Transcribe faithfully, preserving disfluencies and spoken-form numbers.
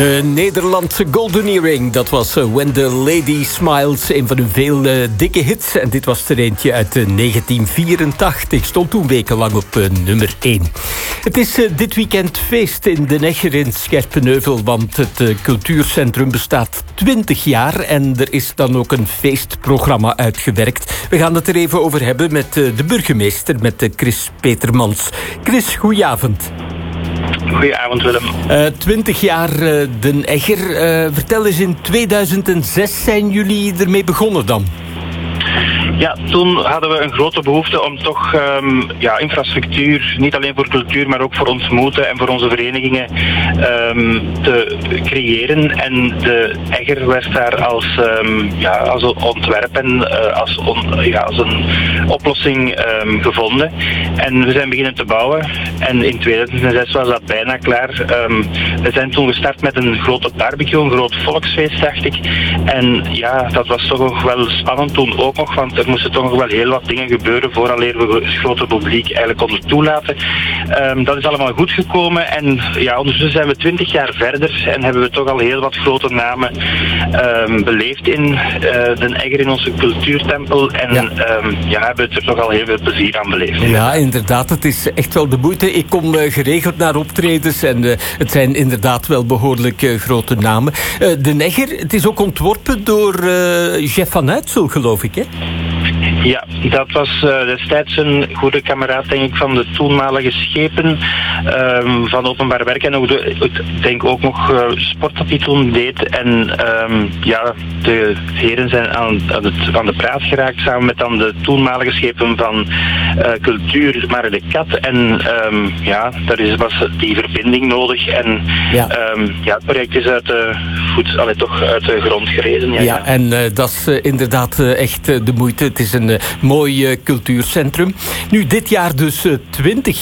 De Nederlandse Golden Earring, dat was When the Lady Smiles, een van hun veel uh, dikke hits. En dit was er eentje uit uh, negentien vierentachtig, stond toen wekenlang op uh, nummer één. Het is uh, dit weekend feest in De Negger in Scherpenheuvel, want het uh, cultuurcentrum bestaat twintig jaar en er is dan ook een feestprogramma uitgewerkt. We gaan het er even over hebben met uh, de burgemeester, met uh, Chris Petermans. Chris, goedenavond. Goedenavond, Willem. Uh, twintig jaar uh, Den Egger. Uh, vertel eens, in tweeduizend zes zijn jullie ermee begonnen dan? Ja, toen hadden we een grote behoefte om toch um, ja, infrastructuur, niet alleen voor cultuur, maar ook voor ontmoeten en voor onze verenigingen um, te creëren. En de Egger werd daar als, um, ja, als ontwerp en uh, als, on, ja, als een oplossing um, gevonden. En we zijn beginnen te bouwen. En in tweeduizend zes was dat bijna klaar. Um, we zijn toen gestart met een grote barbecue, een groot volksfeest, dacht ik. En ja, dat was toch nog wel spannend toen ook nog, want er moesten toch nog wel heel wat dingen gebeuren vooraleer we het grote publiek eigenlijk konden toelaten. Um, dat is allemaal goed gekomen en ja, ondertussen zijn we twintig jaar verder en hebben we toch al heel wat grote namen um, beleefd in uh, Den Egger, in onze cultuurtempel. En ja. Um, ja, hebben we er toch al heel veel plezier aan beleefd. Ja, inderdaad, het is echt wel de moeite. Ik kom uh, geregeld naar optredens en uh, het zijn inderdaad wel behoorlijk uh, grote namen. Uh, Den Egger, het is ook ontworpen door uh, Jeff van Uytsel, geloof ik, hè? Ja, dat was uh, destijds een goede kameraad, denk ik, van de toenmalige schepen um, van openbaar werk. En ook de, ik denk ook nog uh, sport dat hij toen deed. En um, ja, de heren zijn aan, aan, het, aan de praat geraakt samen met dan de toenmalige schepen van uh, cultuur, maar de kat. En um, ja, daar is, was die verbinding nodig. En ja, um, ja het project is uit de, voet, allee, toch uit de grond gerezen. Ja, ja, ja. En uh, dat is uh, inderdaad uh, echt uh, de moeite. Het is een uh, mooi uh, cultuurcentrum. Nu, dit jaar dus uh, twintig